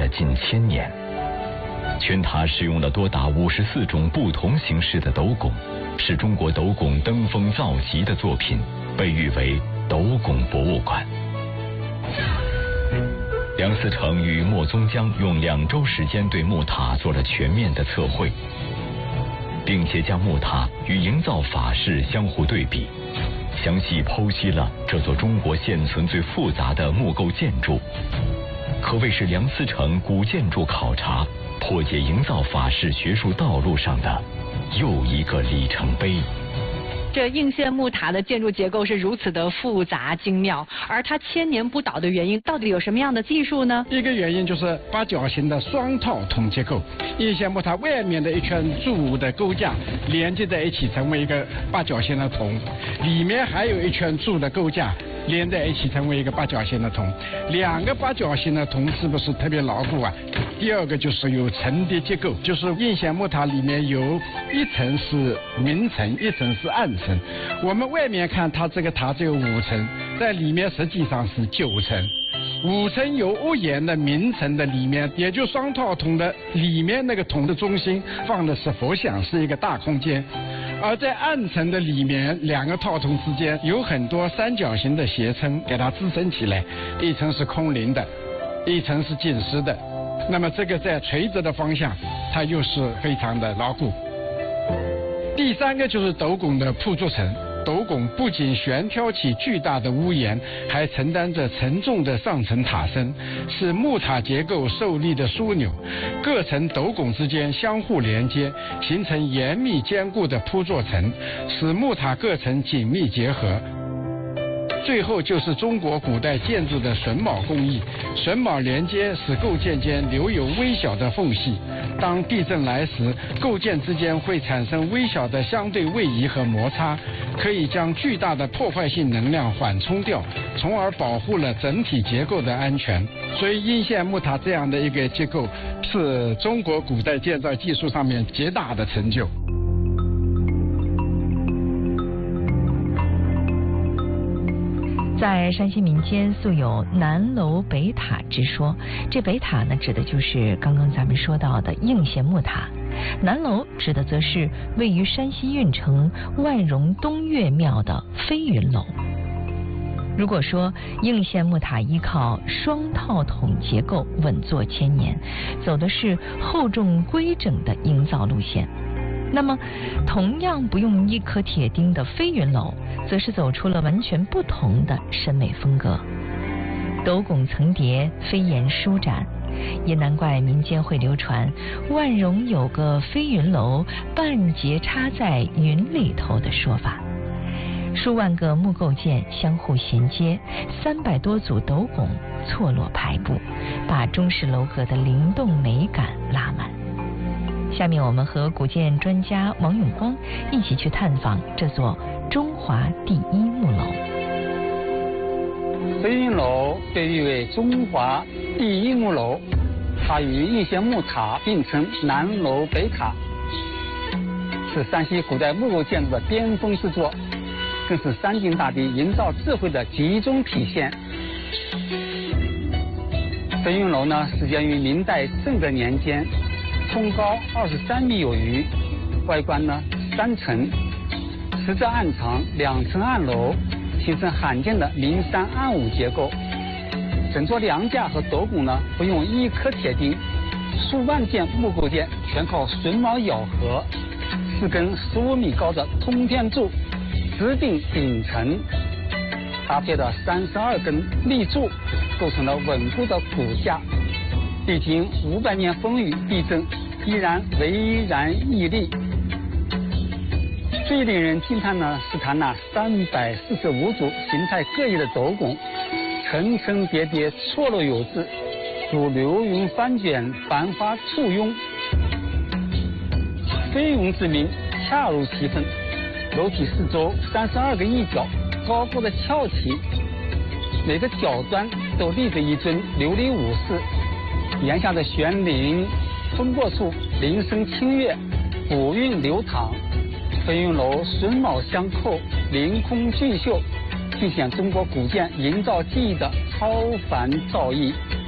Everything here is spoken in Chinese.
近1000年。全塔使用了多达54种不同形式的斗拱，是中国斗拱登峰造极的作品，被誉为斗拱博物馆。梁思成与莫宗江用2周时间对木塔做了全面的测绘，并且将木塔与营造法式相互对比，详细剖析了这座中国现存最复杂的木构建筑，可谓是梁思成古建筑考察、破解营造法式学术道路上的又一个里程碑。 这应县木塔的建筑结构是如此的复杂精妙，而它千年不倒的原因到底有什么样的技术呢？ 一个原因就是八角形的双套筒结构，应县木塔外面的一圈柱的构架连接在一起成为一个八角形的筒，里面还有一圈柱的构架连在一起成为一个八角形的筒。2个八角形的筒是不是特别牢固啊？第二个就是有层叠结构，就是应县木塔里面有一层是明层，一层是暗层。我们外面看它这个塔只有5层，在里面实际上是9层。5层有屋檐的明层的里面，也就双套筒的里面那个筒的中心放的是佛像，是一个大空间。而在暗层的里面，2个套筒之间有很多三角形的斜撑给它支撑起来，一层是空灵的，一层是紧实的。那么这个在垂直的方向，它又是非常的牢固。第3个就是斗拱的铺筑层，斗拱不仅悬挑起巨大的屋檐，还承担着沉重的上层塔身，是木塔结构受力的枢纽。各层斗拱之间相互连接，形成严密坚固的铺作层，使木塔各层紧密结合。最后就是中国古代建筑的榫卯工艺，榫卯连接使构件间留有微小的缝隙，当地震来时，构件之间会产生微小的相对位移和摩擦，可以将巨大的破坏性能量缓冲掉，从而保护了整体结构的安全。所以应县木塔这样的一个结构是中国古代建造技术上面极大的成就。 在山西民间素有南楼北塔之说，这北塔呢指的就是刚刚咱们说到的应县木塔，南楼指的则是位于山西运城万荣东岳庙的飞云楼。如果说应县木塔依靠双套筒结构稳坐千年，走的是厚重规整的营造路线，那么同样不用一颗铁钉的飞云楼则是走出了完全不同的审美风格。斗拱层叠，飞檐舒展，也难怪民间会流传万荣有个飞云楼，半截插在云里头的说法。数万个木构件相互衔接，300多组斗拱错落排布，把中式楼阁的灵动美感拉满。下面我们和古建专家王永光一起去探访这座中华第一木楼。 飞云楼被誉为中华第一木楼，它与应县木塔并称南楼北塔，是山西古代木构建筑的巅峰之作，更是山境大地营造智慧的集中体现。飞云楼呢，始建于明代正德年间，冲高23米有余，外观呢3层，实则暗藏2层暗楼，形成罕见的明山暗五结构。整座梁架和斗拱呢，不用一颗铁钉，数万件木构件全靠榫卯咬合，4根15米高的通天柱直顶顶层，搭配了32根立柱，构成了稳固的骨架，历经500年风雨地震，依然巍然屹立。最令人惊叹呢，是它那345组形态各异的斗拱，层层叠叠，错落有致，如流云翻卷，繁花簇拥。飞云之名恰如其分，楼体四周32个翼角高高的翘起，每个角端都立着一尊琉璃武士，檐下的悬铃风过处铃声清越，古韵流淌。飞云楼榫卯相扣，凌空巨秀，尽显中国古建营造技艺的超凡造诣。